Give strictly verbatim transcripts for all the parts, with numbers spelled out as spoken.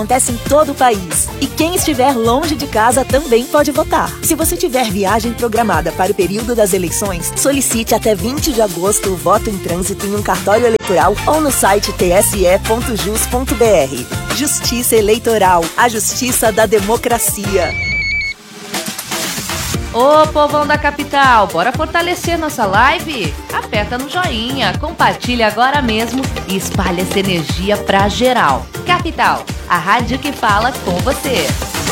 Acontece em todo o país. E quem estiver longe de casa também pode votar. Se você tiver viagem programada para o período das eleições, solicite até vinte de agosto o voto em trânsito em um cartório eleitoral ou no site t s e ponto jus ponto b r. Justiça Eleitoral, a justiça da democracia. Ô, povão da capital, bora fortalecer nossa live? Aperta no joinha, compartilha agora mesmo e espalha essa energia pra geral. Capital, a rádio que fala com você.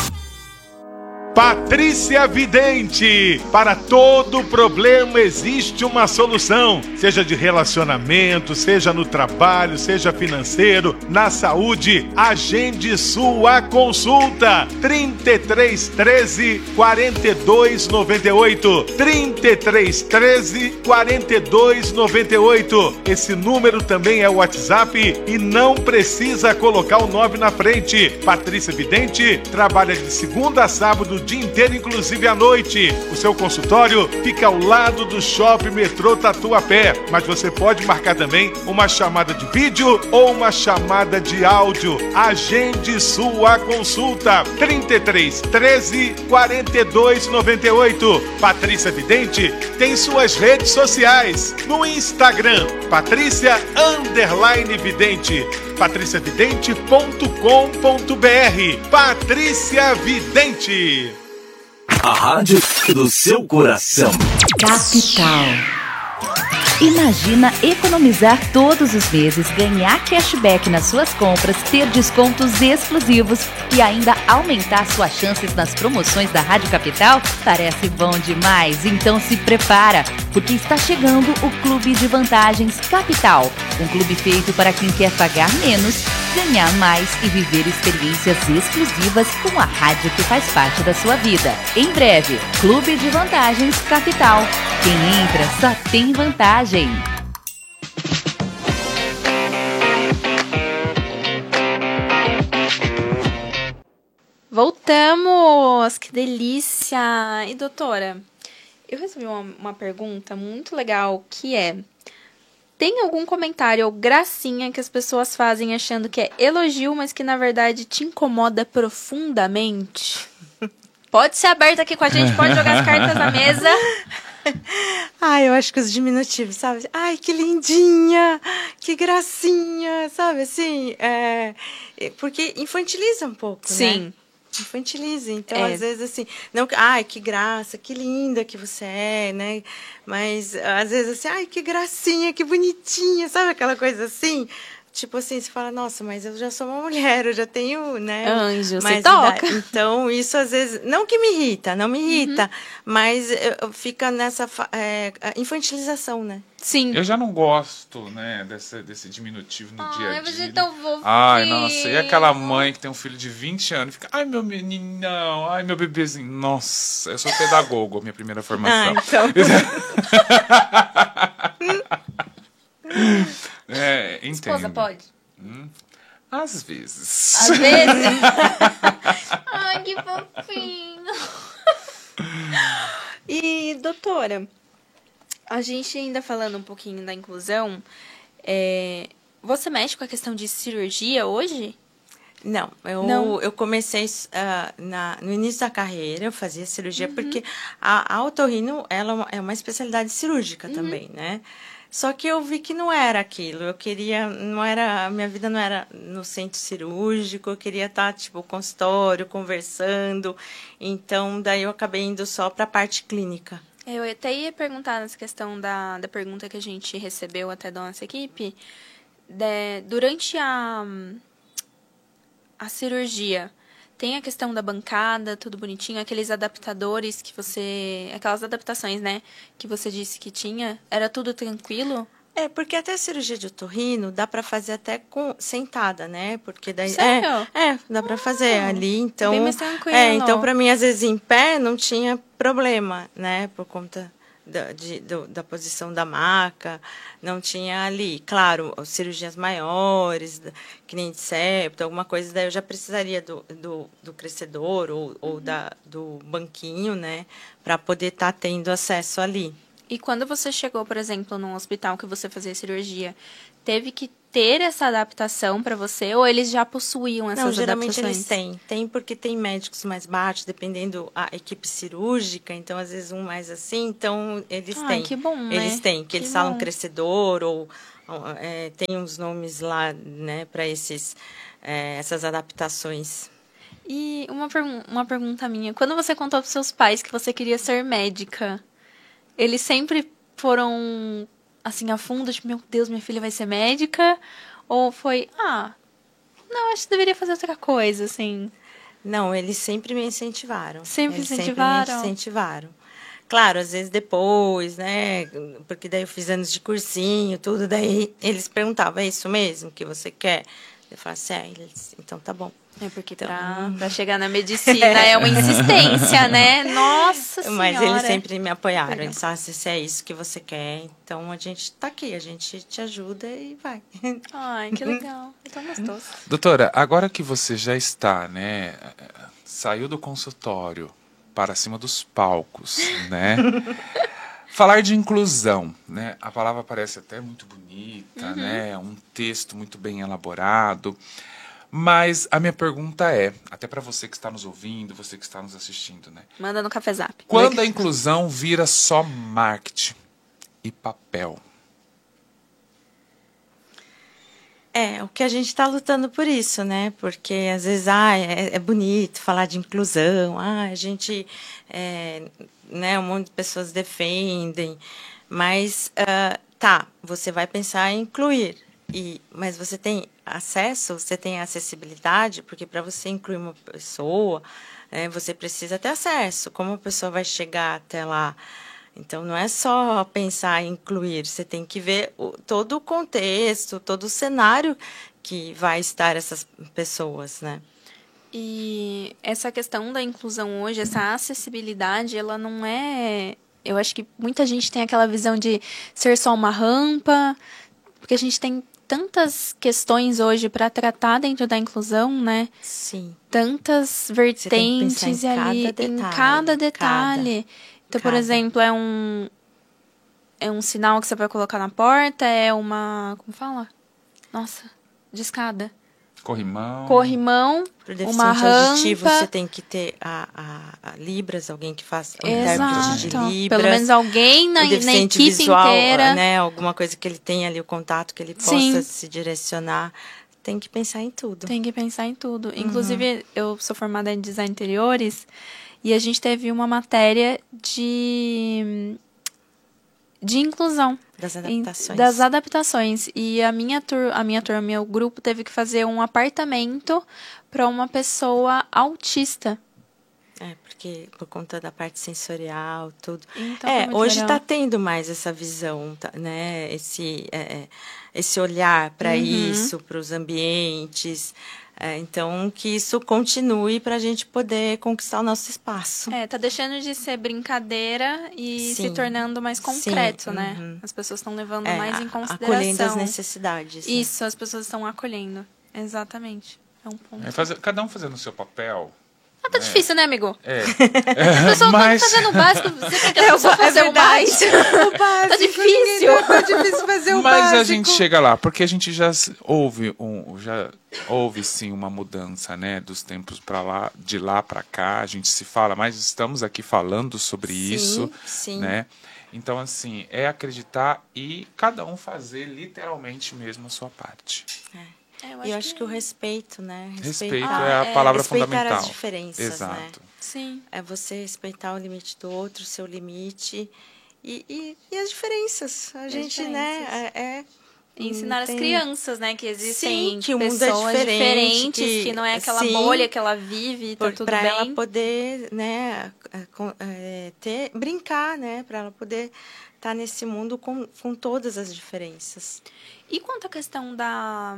Patrícia Vidente, para todo problema existe uma solução, seja de relacionamento, seja no trabalho, seja financeiro, na saúde. Agende sua consulta, trinta e três, treze, quarenta e dois, noventa e oito, trinta e três, treze, quarenta e dois, noventa e oito. Esse número também é o WhatsApp e não precisa colocar o nove na frente. Patrícia Vidente trabalha de segunda a sábado, o dia inteiro, inclusive à noite. O seu consultório fica ao lado do Shopping Metrô Tatuapé, mas você pode marcar também uma chamada de vídeo ou uma chamada de áudio. Agende sua consulta, trinta e três, treze, quarenta e dois, noventa e oito. Patrícia Vidente tem suas redes sociais no Instagram, Patrícia Underline Vidente, patricia vidente ponto com ponto b r. Patrícia Vidente, a rádio do seu coração. Capital. Imagina economizar todos os meses, ganhar cashback nas suas compras, ter descontos exclusivos e ainda aumentar suas chances nas promoções da Rádio Capital? Parece bom demais, então se prepara, porque está chegando o Clube de Vantagens Capital, um clube feito para quem quer pagar menos, ganhar mais e viver experiências exclusivas com a rádio que faz parte da sua vida. Em breve, Clube de Vantagens Capital. Quem entra só tem vantagem. Voltamos! Que delícia! E doutora, eu recebi uma, uma pergunta muito legal, que é: tem algum comentário ou gracinha que as pessoas fazem achando que é elogio, mas que na verdade te incomoda profundamente? Pode ser aberto aqui com a gente, pode jogar as cartas na mesa. Ai, eu acho que os diminutivos, sabe? Ai, que lindinha, que gracinha, sabe? Assim, é... porque infantiliza um pouco, Sim. né? Infantiliza. Então, É. às vezes, assim, não, ai, que graça, que linda que você é, né? Mas, às vezes, assim, ai, que gracinha, que bonitinha, sabe aquela coisa assim? Tipo assim, você fala, nossa, mas eu já sou uma mulher, eu já tenho, né? Anjo, mais você toca. idade. Então, isso às vezes, não que me irrita, não me irrita, uhum. mas eu, fica nessa é, infantilização, né? Sim. Eu já não gosto, né, desse, desse diminutivo no ai, dia a dia. Ai, mas é tão fofinho. Ai, nossa, e aquela mãe que tem um filho de vinte anos, fica, ai, meu meninão, ai, meu bebezinho. Nossa, eu sou pedagogo, minha primeira formação. Ah, então... É, entendo. Esposa pode? Hum, às vezes. Às vezes? Ai, que fofinho. E, doutora, a gente ainda falando um pouquinho da inclusão, é, você mexe com a questão de cirurgia hoje? Não, eu, Não. eu comecei uh, na, no início da carreira, eu fazia cirurgia, uhum. porque a, a otorrino, ela é uma especialidade cirúrgica uhum. também, né? Só que eu vi que não era aquilo, eu queria, não era, a minha vida não era no centro cirúrgico, eu queria estar, tipo, no consultório, conversando, então daí eu acabei indo só para a parte clínica. Eu até ia perguntar nessa questão da, da pergunta que a gente recebeu até da nossa equipe, de, durante a, a cirurgia, tem a questão da bancada, tudo bonitinho, aqueles adaptadores que você... Aquelas adaptações, né? Que você disse que tinha. Era tudo tranquilo? É, porque até a cirurgia de otorrino dá para fazer até com, sentada, né? Porque daí... Sério? É, é dá para fazer ah, ali, então... Bem mais tranquilo. É, então para mim, às vezes, em pé não tinha problema, né? Por conta... Da, de, do, da posição da maca, não tinha ali, claro, cirurgias maiores, que nem de septo, alguma coisa, daí eu já precisaria do, do, do crescedor ou, ou uhum. da, do banquinho, né, para poder estar tá tendo acesso ali. E quando você chegou, por exemplo, num hospital que você fazia cirurgia, teve que ter essa adaptação para você ou eles já possuíam essas Não, geralmente adaptações? eles têm. Tem porque tem médicos mais baixos, dependendo a equipe cirúrgica, então às vezes um mais assim, então eles Ah, têm. que bom, né? Eles têm, que, Que eles falam bom. crescedor ou é, tem uns nomes lá, né, para esses é, essas adaptações. E uma, pergun- uma pergunta minha. Quando você contou para seus pais que você queria ser médica, eles sempre foram, assim, a fundo, tipo, meu Deus, minha filha vai ser médica? Ou foi, ah, não, acho que deveria fazer outra coisa, assim? Não, eles sempre me incentivaram. Sempre eles incentivaram? Sempre me incentivaram. Claro, às vezes depois, né? Porque daí eu fiz anos de cursinho, tudo. Daí eles perguntavam, é isso mesmo que você quer? Eu falava assim, é, eles, então tá bom. É porque Então- pra, pra chegar na medicina é uma insistência, né? Nossa Senhora. Mas eles sempre me apoiaram. Legal. Eles falaram, se é isso que você quer, então a gente tá aqui, a gente te ajuda e vai. Ai, que legal. É tão gostoso. Doutora, agora que você já está, né, saiu do consultório para cima dos palcos, né? Falar de inclusão, né? A palavra parece até muito bonita, Uhum. né? Um texto muito bem elaborado. Mas a minha pergunta é, até para você que está nos ouvindo, você que está nos assistindo, né? Manda no Café Zap. Quando a inclusão vira só marketing e papel? É, o que a gente está lutando por isso, né? Porque às vezes ah, é, é bonito falar de inclusão, ah, a gente, é, né, um monte de pessoas defendem, mas ah, tá, você vai pensar em incluir, e, mas você tem acesso, você tem acessibilidade, porque para você incluir uma pessoa, né, você precisa ter acesso. Como a pessoa vai chegar até lá? Então, não é só pensar em incluir, você tem que ver o, todo o contexto, todo o cenário que vai estar essas pessoas, né? E essa questão da inclusão hoje, essa acessibilidade, ela não é... Eu acho que muita gente tem aquela visão de ser só uma rampa, porque a gente tem tantas questões hoje para tratar dentro da inclusão, né? Sim. Tantas tem que vertentes pensar e em ali, cada em detalhe, cada detalhe. Então, por cada. exemplo, é um é um sinal que você vai colocar na porta, é uma, como fala? Nossa, de escada. Corrimão? Corrimão, Para o uma deficiente auditivo, rampa. você tem que ter a, a, a Libras, alguém que faça um Exato. intérprete de Libras. Pelo menos alguém na, o na deficiente equipe visual, inteira. né? Alguma coisa que ele tenha ali, o contato que ele possa Sim. se direcionar. Tem que pensar em tudo. Tem que pensar em tudo. Inclusive, eu sou formada em design de interiores e a gente teve uma matéria de de inclusão. Das em- adaptações. das adaptações. E a minha turma, a minha turma, meu grupo teve que fazer um apartamento para uma pessoa autista. É, porque por conta da parte sensorial, tudo. Então, é, foi muito hoje legal. está tendo mais essa visão, tá, né? Esse, é, esse olhar para Uhum. isso, para os ambientes. É, então, que isso continue para a gente poder conquistar o nosso espaço. É, tá deixando de ser brincadeira e Sim. se tornando mais Sim, concreto, né? uhum. As pessoas estão levando É, mais em a- consideração. acolhendo as necessidades. né? Isso, as pessoas estão acolhendo. Exatamente. É um ponto. É fazer, cada um fazendo o seu papel. Ah, tá né? difícil, né, amigo? É. As pessoas Mas- estão fazendo o básico. Você quer que as pessoas É façam o verdade. mais? Tá difícil. Tá difícil fazer o Mas básico. a gente chega lá, porque a gente já s- houve um, já houve sim uma mudança, né, dos tempos para lá, de lá para cá. A gente se fala, mas estamos aqui falando sobre Sim, isso, sim. né? Então assim, é acreditar e cada um fazer literalmente mesmo a sua parte. É, E eu acho que o respeito, né? Respeito Ah, é a é, palavra respeitar fundamental. as diferenças, Exato. né? Sim. É você respeitar o limite do outro, o seu limite e, e, e as diferenças. A as gente, diferenças. né, é... é E ensinar tem- as crianças, né, que existem Sim, que o mundo é pessoas diferente, diferentes, que, que- não é aquela sim, bolha que ela vive, tá tudo para bem. ela poder, né, é, com- é, ter, brincar, né, para ela poder estar nesse mundo com, com todas as diferenças. E quanto à questão da,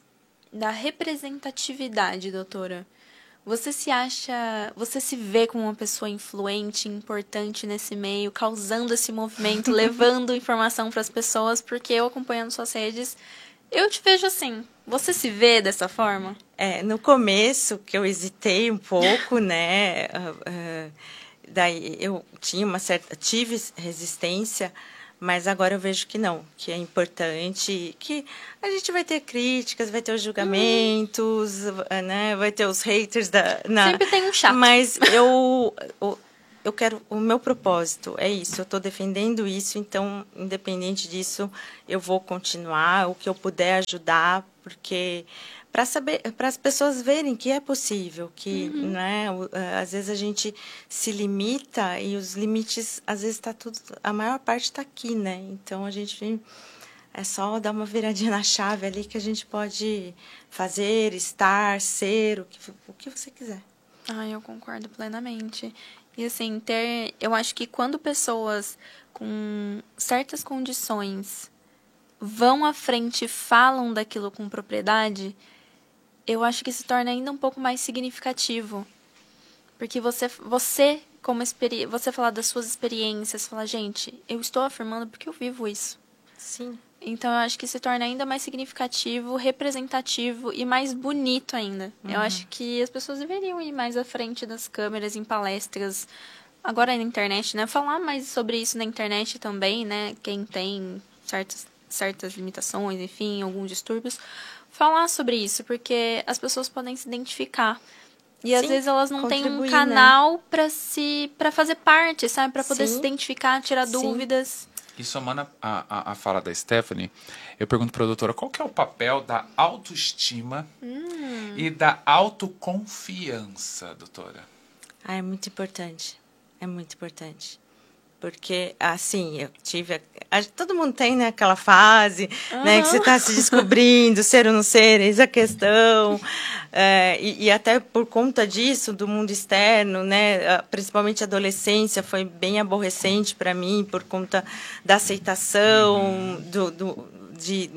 da representatividade, doutora? Você se acha, você se vê como uma pessoa influente, importante nesse meio, causando esse movimento, levando informação para as pessoas, porque eu acompanhando suas redes, eu te vejo assim. Você se vê dessa forma? É, no começo, que eu hesitei um pouco, né, ah, ah, daí eu tinha uma certa, tive resistência, Mas agora eu vejo que não, que é importante, que a gente vai ter críticas, vai ter os julgamentos, hum. né? Vai ter os haters da... Na... Sempre tem um chato. Mas eu, eu, eu quero... O meu propósito é isso, eu estou defendendo isso, então, independente disso, eu vou continuar, o que eu puder ajudar, porque... para saber, para as pessoas verem que é possível, que, uhum. né, às vezes a gente se limita e os limites, às vezes está tudo, a maior parte está aqui, né? Então a gente é só dar uma viradinha na chave ali que a gente pode fazer, estar, ser o que, o que você quiser. Ah, eu concordo plenamente. E assim, ter, eu acho que quando pessoas com certas condições vão à frente e falam daquilo com propriedade, eu acho que se torna ainda um pouco mais significativo. Porque você, você como experi- você falar das suas experiências, falar, gente, eu estou afirmando porque eu vivo isso. Sim. Então, eu acho que se torna ainda mais significativo, representativo e mais bonito ainda. Uhum. Eu acho que as pessoas deveriam ir mais à frente das câmeras, em palestras, agora na internet, né? Falar mais sobre isso na internet também, né? Quem tem certas, certas limitações, enfim, alguns distúrbios. Falar sobre isso, porque as pessoas podem se identificar. E às Sim, vezes elas não têm um canal, né, para se, para fazer parte, sabe? Para poder Sim. se identificar, tirar Sim. dúvidas. E somando a, a, a fala da Stephanie, eu pergunto para a doutora, qual que é o papel da autoestima hum. e da autoconfiança, doutora? Ah, é muito importante. É muito importante. Porque, assim, eu tive... A, todo mundo tem, né, aquela fase, uhum. né, que você está se descobrindo, ser ou não ser, eis a questão. É, e, e até por conta disso, do mundo externo, né, principalmente a adolescência, foi bem aborrecente para mim, por conta da aceitação, uhum. do, do, de...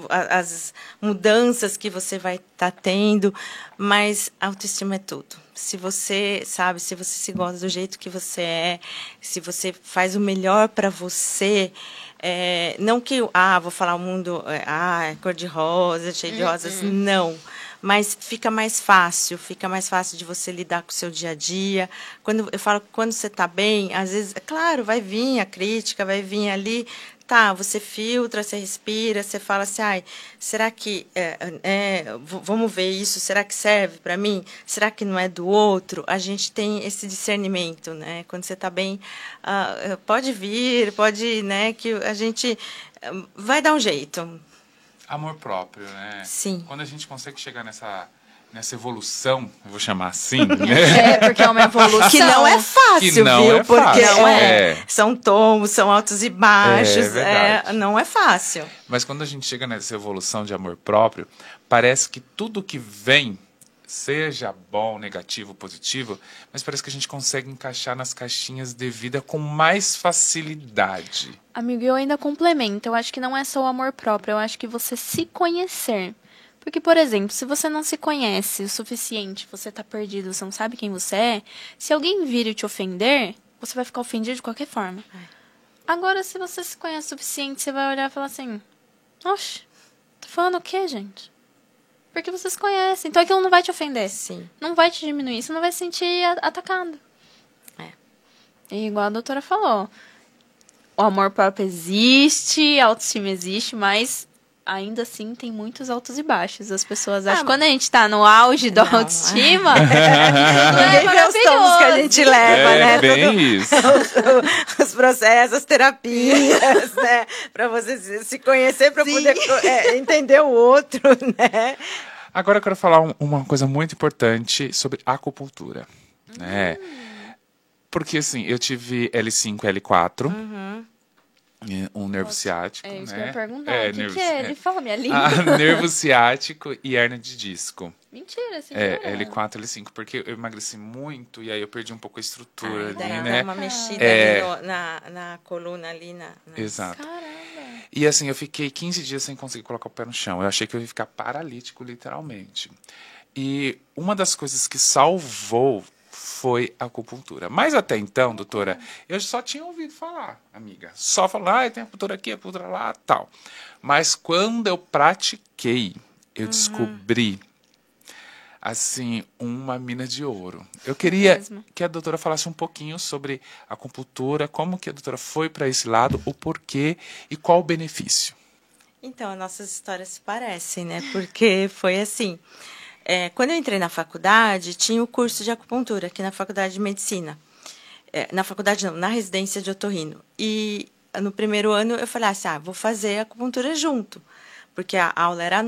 as mudanças que você vai estar tá tendo, mas autoestima é tudo. Se você, sabe, se você se gosta do jeito que você é, se você faz o melhor para você, é, não que, ah, vou falar o mundo, é, ah, é cor-de-rosa, cheio de rosas, uhum. não. Mas fica mais fácil, fica mais fácil de você lidar com o seu dia a dia. Quando eu falo, quando você está bem, às vezes, é claro, vai vir a crítica, vai vir ali, tá, você filtra, você respira, você fala assim, ai, será que, é, é, vamos ver isso, será que serve para mim? Será que não é do outro? A gente tem esse discernimento, né? Quando você está bem, uh, pode vir, pode, né, que a gente vai dar um jeito. Amor próprio, né? Sim. Quando a gente consegue chegar nessa, nessa evolução, eu vou chamar assim, né? É, porque é uma evolução. Que não é fácil, que não viu? É porque fácil. Não é. É. São tomos, são altos e baixos. É, é, não é fácil. Mas quando a gente chega nessa evolução de amor próprio, parece que tudo que vem, seja bom, negativo, positivo, mas parece que a gente consegue encaixar nas caixinhas de vida com mais facilidade. Amigo, eu ainda complemento. Eu acho que não é só o amor próprio, eu acho que você se conhecer. Porque, por exemplo, se você não se conhece o suficiente, você tá perdido, você não sabe quem você é, se alguém vir e te ofender, você vai ficar ofendido de qualquer forma. É. Agora, se você se conhece o suficiente, você vai olhar e falar assim, oxe, tá falando o quê, gente? Porque você se conhece. Então aquilo não vai te ofender. Sim. Não vai te diminuir. Você não vai se sentir atacado. É. E igual a doutora falou. O amor próprio existe, a autoestima existe, mas ainda assim tem muitos altos e baixos. As pessoas acham que ah, quando a gente tá no auge da não, autoestima, é, é maravilhoso que a gente leva, é, né? Bem Todo, isso. Os, os processos, as terapias, né? Pra você se, se conhecer, pra Sim. poder é, entender o outro, né? Agora eu quero falar um, uma coisa muito importante sobre acupuntura, hum. né? Porque, assim, eu tive L cinco, L quatro, uhum. um nervo Nossa, ciático, é isso né? que eu ia perguntar. É, o que, nervo, que é? Ele fala minha língua. Ah, nervo ciático e hérnia de disco. Mentira, assim É, é. L quatro, L cinco, porque eu emagreci muito e aí eu perdi um pouco a estrutura ah, ali, daí né? Dá uma mexida é... ali no, na, na coluna ali. Na, na... Exato. Caramba. E assim, eu fiquei quinze dias sem conseguir colocar o pé no chão. Eu achei que eu ia ficar paralítico, literalmente. E uma das coisas que salvou foi a acupuntura. Mas até então, doutora, eu só tinha ouvido falar, amiga. Só falar, ah, tem acupuntura aqui, acupuntura lá, tal. Mas quando eu pratiquei, eu uhum. descobri assim, uma mina de ouro. Eu queria mesmo. que a doutora falasse um pouquinho sobre a acupuntura, como que a doutora foi para esse lado, o porquê e qual o benefício. Então, as nossas histórias se parecem, né? Porque foi assim, é, quando eu entrei na faculdade, tinha o curso de acupuntura aqui na Faculdade de Medicina. É, na faculdade não, na residência de otorrino. E no primeiro ano eu falei assim, ah, vou fazer acupuntura junto, porque a aula era